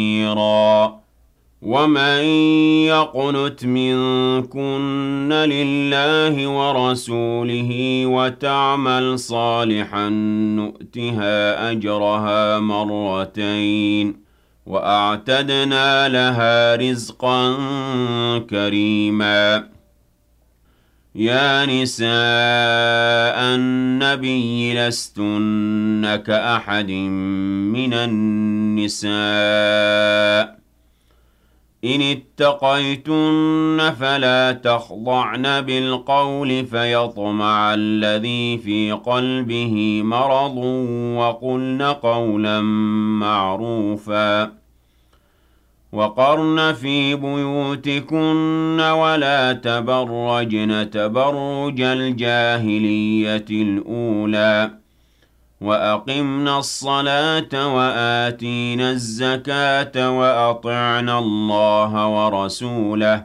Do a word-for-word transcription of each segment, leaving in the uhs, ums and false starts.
ومن يقنت منكن لله ورسوله وتعمل صالحا نؤتها أجرها مرتين وأعتدنا لها رزقا كريما. يا نساء النبي لستن كأحد من النساء إن اتقيتن فلا تخضعن بالقول فيطمع الذي في قلبه مرض وقلن قولا معروفا. وقرن في بيوتكن ولا تبرجن تبرج الجاهلية الأولى وأقمنا الصلاة وآتينا الزكاة وأطعنا الله ورسوله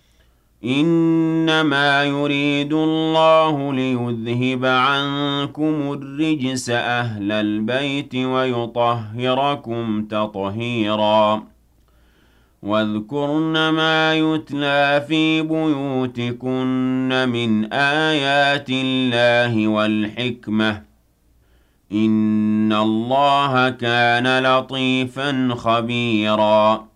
إنما يريد الله ليذهب عنكم الرجس أهل البيت ويطهركم تطهيرا. واذكرن ما يتلى في بيوتكن من آيات الله والحكمة إن الله كان لطيفا خبيرا.